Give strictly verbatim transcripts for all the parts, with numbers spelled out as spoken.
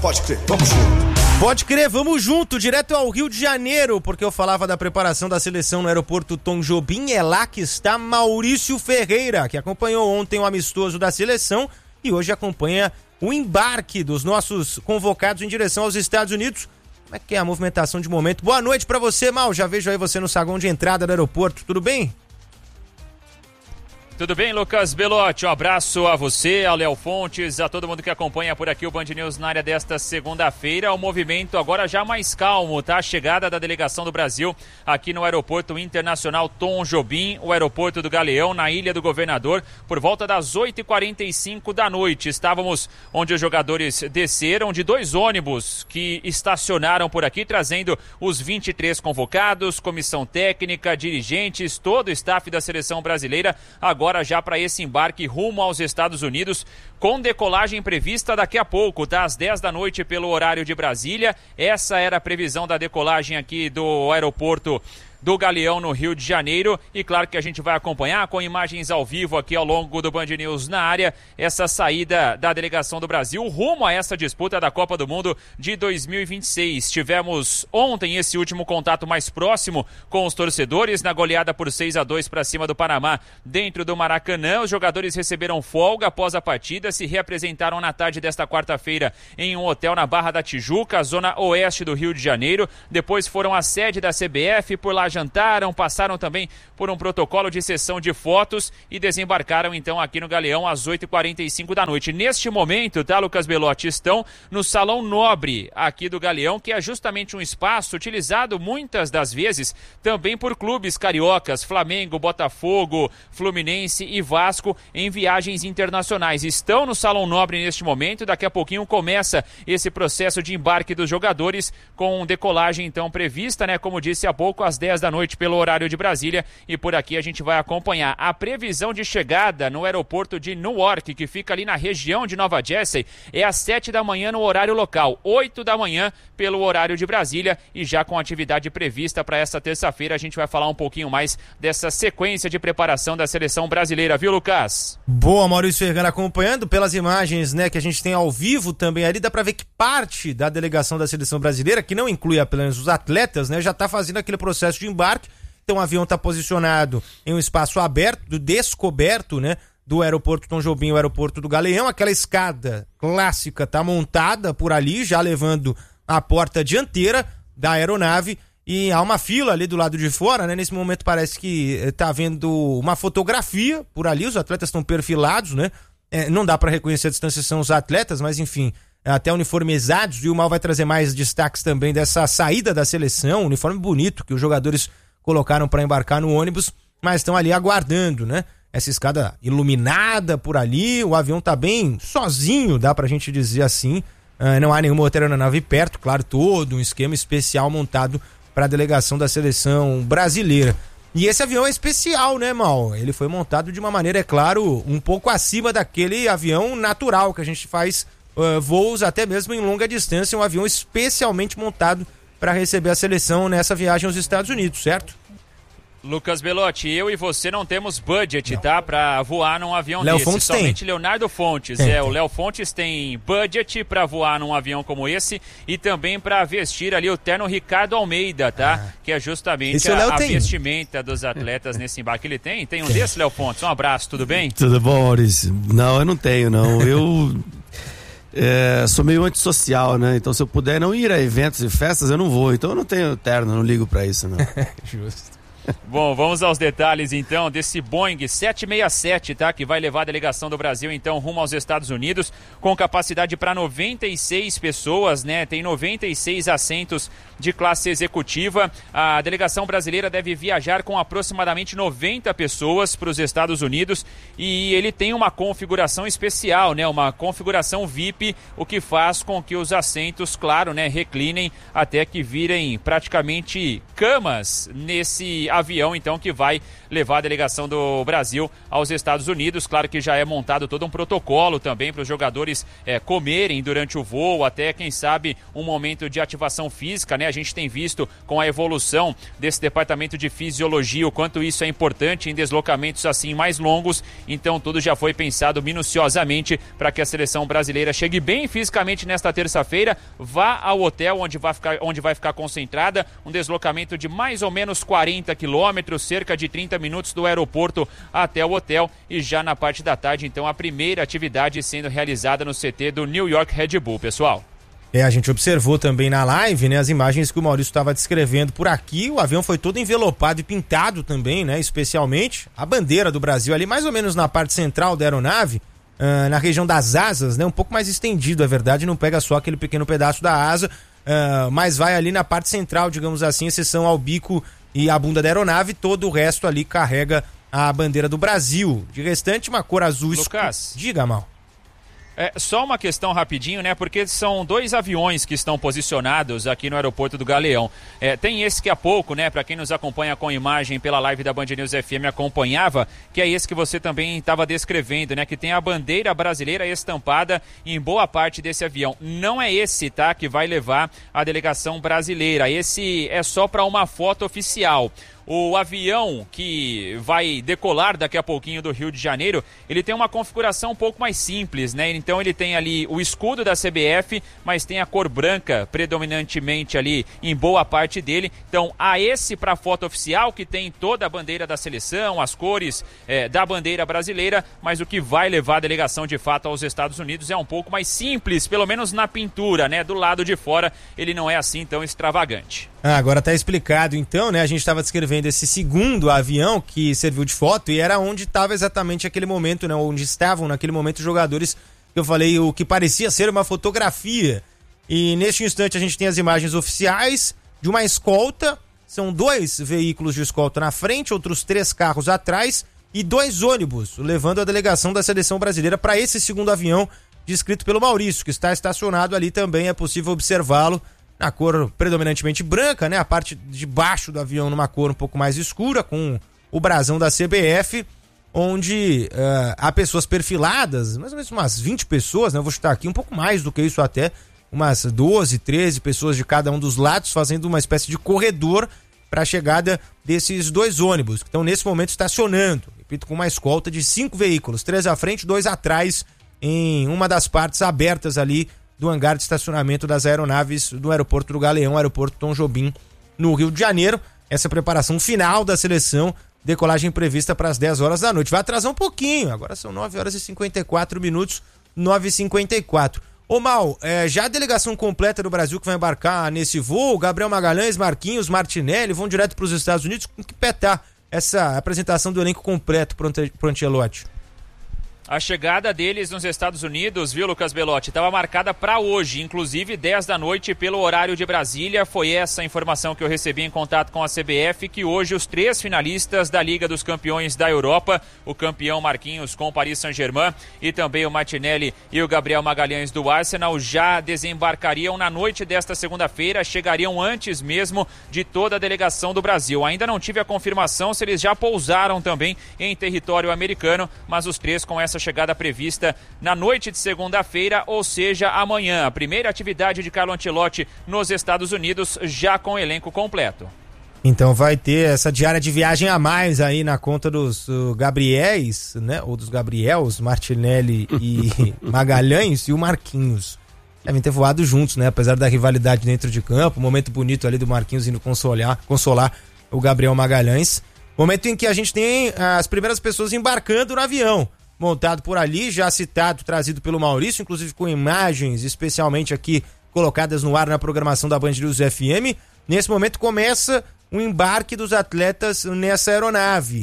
Pode crer, vamos junto. Pode crer, vamos junto, direto ao Rio de Janeiro, porque eu falava da preparação da seleção no aeroporto Tom Jobim. É lá que está Maurício Ferreira, que acompanhou ontem o amistoso da seleção e hoje acompanha o embarque dos nossos convocados em direção aos Estados Unidos. Como é que é a movimentação de momento? Boa noite pra você, Mal. Já vejo aí você no saguão de entrada do aeroporto. Tudo bem? Tudo bem, Lucas Belotti? Um abraço a você, ao Léo Fontes, a todo mundo que acompanha por aqui o Band News na área desta segunda-feira. O movimento agora já mais calmo, tá? A chegada da delegação do Brasil aqui no Aeroporto Internacional Tom Jobim, o aeroporto do Galeão, na Ilha do Governador, por volta das oito e quarenta e cinco da noite. Estávamos onde os jogadores desceram de dois ônibus que estacionaram por aqui, trazendo os vinte e três convocados, comissão técnica, dirigentes, todo o staff da seleção brasileira, agora Agora já para esse embarque rumo aos Estados Unidos, com decolagem prevista daqui a pouco, tá? Às dez da noite pelo horário de Brasília. Essa era a previsão da decolagem aqui do aeroporto do Galeão no Rio de Janeiro, e claro que a gente vai acompanhar com imagens ao vivo aqui ao longo do Band News na área, essa saída da delegação do Brasil rumo a essa disputa da Copa do Mundo de dois mil e vinte e seis. Tivemos ontem esse último contato mais próximo com os torcedores na goleada por seis a dois para cima do Panamá dentro do Maracanã. Os jogadores receberam folga após a partida, se reapresentaram na tarde desta quarta-feira em um hotel na Barra da Tijuca, zona oeste do Rio de Janeiro. Depois foram à sede da C B F, por lá jantaram, passaram também por um protocolo de sessão de fotos e desembarcaram então aqui no Galeão às oito e quarenta e cinco da noite. Neste momento, tá, Lucas Belotti, estão no Salão Nobre aqui do Galeão, que é justamente um espaço utilizado muitas das vezes também por clubes cariocas, Flamengo, Botafogo, Fluminense e Vasco, em viagens internacionais. Estão no Salão Nobre neste momento, daqui a pouquinho começa esse processo de embarque dos jogadores, com decolagem então prevista, né, como disse há pouco, às dez da noite pelo horário de Brasília, e por aqui a gente vai acompanhar a previsão de chegada no aeroporto de Newark, que fica ali na região de Nova Jersey, é às sete da manhã no horário local, oito da manhã pelo horário de Brasília, e já com atividade prevista para essa terça-feira. A gente vai falar um pouquinho mais dessa sequência de preparação da seleção brasileira, viu, Lucas? Boa, Maurício Ferreira, acompanhando pelas imagens, né, que a gente tem ao vivo também ali, dá para ver que parte da delegação da seleção brasileira, que não inclui apenas os atletas, né, já tá fazendo aquele processo de embarque. Então o avião está posicionado em um espaço aberto, descoberto, né, do aeroporto Tom Jobim, o aeroporto do Galeão. Aquela escada clássica está montada por ali, já levando a porta dianteira da aeronave, e há uma fila ali do lado de fora, né? Nesse momento parece que está havendo uma fotografia por ali, os atletas estão perfilados, né? É, não dá para reconhecer a distanciação os atletas, mas enfim, até uniformizados, e o Mal vai trazer mais destaques também dessa saída da seleção, uniforme bonito que os jogadores colocaram para embarcar no ônibus, mas estão ali aguardando, né? Essa escada iluminada por ali, o avião tá bem sozinho, dá pra gente dizer assim, uh, não há nenhuma outra aeronave perto, claro, todo um esquema especial montado para a delegação da seleção brasileira. E esse avião é especial, né, Mal? Ele foi montado de uma maneira, é claro, um pouco acima daquele avião natural que a gente faz uh, voos até mesmo em longa distância, um avião especialmente montado para receber a seleção nessa viagem aos Estados Unidos, certo? Lucas Belotti, eu e você não temos budget, não, tá? Pra voar num avião Léo desse. Fontes Somente tem. Leonardo Fontes. Tem, é, tem. O Léo Fontes tem budget pra voar num avião como esse e também pra vestir ali o terno Ricardo Almeida, tá? Ah. Que é justamente a, a vestimenta dos atletas nesse embarque. Ele tem? Tem um tem. desse, Léo Fontes? Um abraço, tudo bem? Tudo bom, Maurício? Não, eu não tenho, não. Eu... É, sou meio antissocial, né? Então se eu puder não ir a eventos e festas, eu não vou. Então eu não tenho terno, não ligo pra isso, não. Justo. Bom, vamos aos detalhes então desse Boeing sete seis sete, tá? Que vai levar a delegação do Brasil então rumo aos Estados Unidos, com capacidade para noventa e seis pessoas, né? Tem noventa e seis assentos de classe executiva. A delegação brasileira deve viajar com aproximadamente noventa pessoas para os Estados Unidos, e ele tem uma configuração especial, né? Uma configuração V I P, o que faz com que os assentos, claro, né, reclinem até que virem praticamente camas nesse avião, então, que vai levar a delegação do Brasil aos Estados Unidos. Claro que já é montado todo um protocolo também para os jogadores é, comerem durante o voo, até, quem sabe, um momento de ativação física, né? A gente tem visto com a evolução desse departamento de fisiologia o quanto isso é importante em deslocamentos assim mais longos. Então tudo já foi pensado minuciosamente para que a seleção brasileira chegue bem fisicamente nesta terça-feira, vá ao hotel onde vai ficar, onde vai ficar concentrada, um deslocamento de mais ou menos quarenta quilômetros, cerca de trinta minutos do aeroporto até o hotel, e já na parte da tarde, então, a primeira atividade sendo realizada no C T do New York Red Bull, pessoal. É, a gente observou também na live, né, as imagens que o Maurício estava descrevendo por aqui. O avião foi todo envelopado e pintado também, né, especialmente a bandeira do Brasil ali, mais ou menos na parte central da aeronave, uh, na região das asas, né, um pouco mais estendido, é verdade, não pega só aquele pequeno pedaço da asa, uh, mas vai ali na parte central, digamos assim, exceção ao bico e a bunda da aeronave, todo o resto ali carrega a bandeira do Brasil. De restante, uma cor azul escura. Lucas, diga, Mal. É, só uma questão rapidinho, né? Porque são dois aviões que estão posicionados aqui no aeroporto do Galeão. É, tem esse que há pouco, né? Para quem nos acompanha com imagem pela live da Band News F M acompanhava, que é esse que você também estava descrevendo, né? Que tem a bandeira brasileira estampada em boa parte desse avião. Não é esse, tá? Que vai levar a delegação brasileira. Esse é só para uma foto oficial. O avião que vai decolar daqui a pouquinho do Rio de Janeiro, ele tem uma configuração um pouco mais simples, né? Então ele tem ali o escudo da C B F, mas tem a cor branca predominantemente ali em boa parte dele. Então há esse para a foto oficial, que tem toda a bandeira da seleção, as cores é, da bandeira brasileira, mas o que vai levar a delegação de fato aos Estados Unidos é um pouco mais simples, pelo menos na pintura, né? Do lado de fora ele não é assim tão extravagante. Ah, agora tá explicado então, né? A gente estava descrevendo esse segundo avião que serviu de foto e era onde estava exatamente aquele momento, né? Onde estavam naquele momento os jogadores, que eu falei, o que parecia ser uma fotografia. E neste instante a gente tem as imagens oficiais de uma escolta, são dois veículos de escolta na frente, outros três carros atrás e dois ônibus, levando a delegação da seleção brasileira para esse segundo avião descrito pelo Maurício, que está estacionado ali também, é possível observá-lo na cor predominantemente branca, né? A parte de baixo do avião numa cor um pouco mais escura, com o brasão da C B F, onde uh, há pessoas perfiladas, mais ou menos umas vinte pessoas, né? Eu vou chutar aqui um pouco mais do que isso até, umas doze, treze pessoas de cada um dos lados, fazendo uma espécie de corredor para a chegada desses dois ônibus, que estão nesse momento estacionando, repito, com uma escolta de cinco veículos, três à frente, dois atrás, em uma das partes abertas ali do hangar de estacionamento das aeronaves do aeroporto do Galeão, aeroporto Tom Jobim, no Rio de Janeiro. Essa preparação final da seleção, decolagem prevista para as dez horas da noite. Vai atrasar um pouquinho, agora são nove horas e cinquenta e quatro minutos, nove e cinquenta e quatro. Ô Mal, é, já a delegação completa do Brasil que vai embarcar nesse voo, Gabriel Magalhães, Marquinhos, Martinelli, vão direto para os Estados Unidos. Com que pé tá essa apresentação do elenco completo pro Ancelotti? A chegada deles nos Estados Unidos, viu, Lucas Belotti, estava marcada para hoje, inclusive dez da noite pelo horário de Brasília. Foi essa a informação que eu recebi em contato com a C B F, que hoje os três finalistas da Liga dos Campeões da Europa, o campeão Marquinhos com o Paris Saint-Germain e também o Martinelli e o Gabriel Magalhães do Arsenal, já desembarcariam na noite desta segunda-feira, chegariam antes mesmo de toda a delegação do Brasil. Ainda não tive a confirmação se eles já pousaram também em território americano, mas os três com essa chegada prevista na noite de segunda-feira, ou seja, amanhã. A primeira atividade de Carlo Ancelotti nos Estados Unidos, já com o elenco completo. Então vai ter essa diária de viagem a mais aí na conta dos uh, Gabriéis, né? Ou dos Gabriels, Martinelli e Magalhães, e o Marquinhos. Devem ter voado juntos, né? Apesar da rivalidade dentro de campo, um momento bonito ali do Marquinhos indo consolar, consolar o Gabriel Magalhães. Momento em que a gente tem as primeiras pessoas embarcando no avião, montado por ali, já citado, trazido pelo Maurício, inclusive com imagens especialmente aqui colocadas no ar na programação da Band News F M. Nesse momento começa o embarque dos atletas nessa aeronave.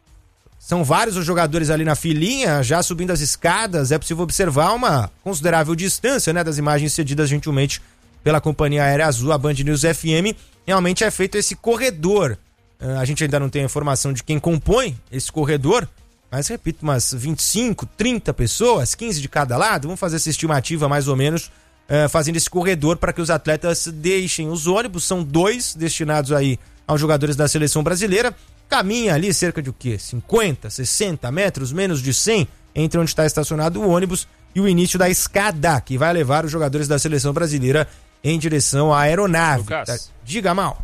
São vários os jogadores ali na filinha, já subindo as escadas. É possível observar uma considerável distância, né, das imagens cedidas gentilmente pela Companhia Aérea Azul, a Band News F M. Realmente é feito esse corredor. Uh, a gente ainda não tem a informação de quem compõe esse corredor, mas, repito, umas vinte e cinco, trinta pessoas, quinze de cada lado, vamos fazer essa estimativa mais ou menos, uh, fazendo esse corredor para que os atletas deixem os ônibus. São dois destinados aí aos jogadores da seleção brasileira. Caminha ali cerca de o quê? cinquenta, sessenta metros, menos de cem, entre onde está estacionado o ônibus e o início da escada, que vai levar os jogadores da seleção brasileira em direção à aeronave. Lucas. Diga, Mal.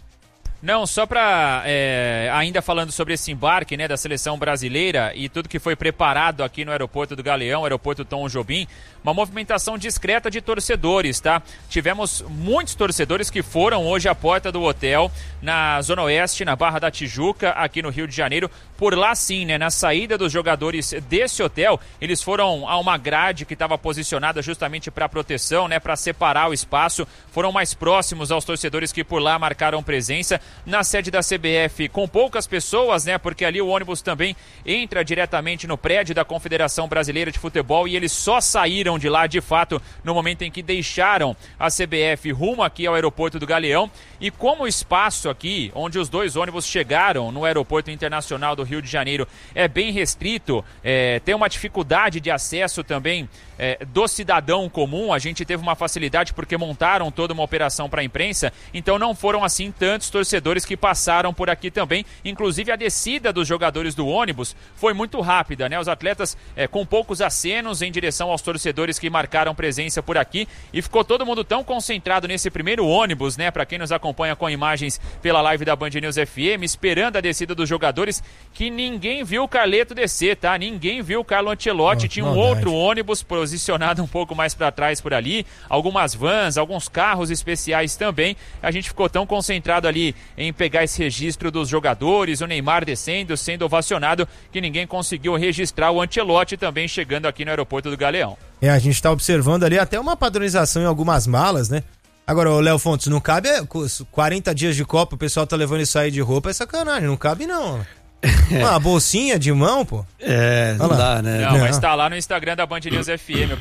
Não, só para é, ainda falando sobre esse embarque, né, da seleção brasileira e tudo que foi preparado aqui no aeroporto do Galeão, aeroporto Tom Jobim, uma movimentação discreta de torcedores, tá? Tivemos muitos torcedores que foram hoje à porta do hotel na Zona Oeste, na Barra da Tijuca, aqui no Rio de Janeiro. Por lá sim, né, na saída dos jogadores desse hotel, eles foram a uma grade que estava posicionada justamente para proteção, né, para separar o espaço. Foram mais próximos aos torcedores que por lá marcaram presença. Na sede da C B F, com poucas pessoas, né? Porque ali o ônibus também entra diretamente no prédio da Confederação Brasileira de Futebol e eles só saíram de lá, de fato, no momento em que deixaram a C B F rumo aqui ao aeroporto do Galeão. E como o espaço aqui, onde os dois ônibus chegaram no aeroporto internacional do Rio de Janeiro, é bem restrito, é, tem uma dificuldade de acesso também é, do cidadão comum. A gente teve uma facilidade porque montaram toda uma operação para a imprensa, então não foram assim tantos torcedores que passaram por aqui também. Inclusive a descida dos jogadores do ônibus foi muito rápida, né? Os atletas é, com poucos acenos em direção aos torcedores que marcaram presença por aqui, e ficou todo mundo tão concentrado nesse primeiro ônibus, né? Para quem nos acompanha com imagens pela live da Band News F M, esperando a descida dos jogadores, que ninguém viu o Carleto descer, tá? Ninguém viu o Carlo Ancelotti. Oh, tinha um maldade. Outro ônibus posicionado um pouco mais para trás por ali, algumas vans, alguns carros especiais também. A gente ficou tão concentrado ali em pegar esse registro dos jogadores, o Neymar descendo, sendo ovacionado, que ninguém conseguiu registrar o Ancelotti também chegando aqui no aeroporto do Galeão. É, a gente tá observando ali até uma padronização em algumas malas, né? Agora, o Léo Fontes, não cabe quarenta dias de Copa, o pessoal tá levando isso aí de roupa, é sacanagem, não cabe não. Uma bolsinha de mão, pô. É, não dá, né? Não, não, mas tá lá no Instagram da Band News F M.